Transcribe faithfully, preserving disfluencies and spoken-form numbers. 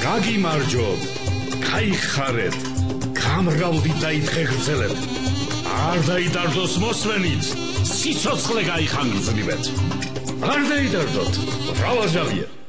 გაგიმარჯობ, გაიხარეთ, გამრავლდით და ითხეგრძელეთ. არ დაიდარდოს მოსვენით, სიცოცხლე გაიხანგრძლივეთ. არ დაიდარდოთ, მრავალჟავია.